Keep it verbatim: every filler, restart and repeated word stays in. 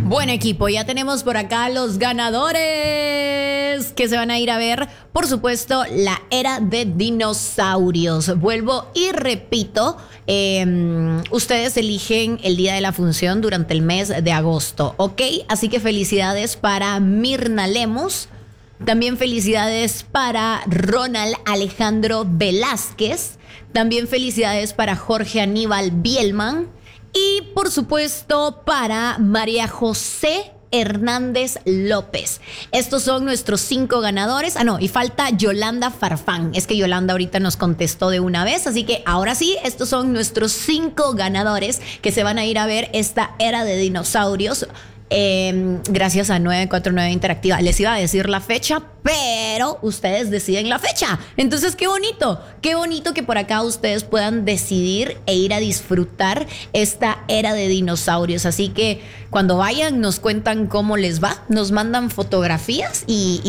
Buen equipo, ya tenemos por acá los ganadores que se van a ir a ver, por supuesto, la era de dinosaurios. Vuelvo y repito, eh, ustedes eligen el día de la función durante el mes de agosto, ¿ok? Así que felicidades para Mirna Lemus. También felicidades para Ronald Alejandro Velázquez. También felicidades para Jorge Aníbal Bielman. Y por supuesto para María José Hernández López. Estos son nuestros cinco ganadores. Ah, no, y falta Yolanda Farfán. Es que Yolanda ahorita nos contestó de una vez. Así que ahora sí, estos son nuestros cinco ganadores que se van a ir a ver esta era de dinosaurios. Eh, gracias a nueve cuatro nueve Interactiva. Les iba a decir la fecha, pero ustedes deciden la fecha. Entonces, qué bonito, qué bonito que por acá ustedes puedan decidir e ir a disfrutar esta era de dinosaurios. Así que cuando vayan nos cuentan cómo les va, nos mandan fotografías y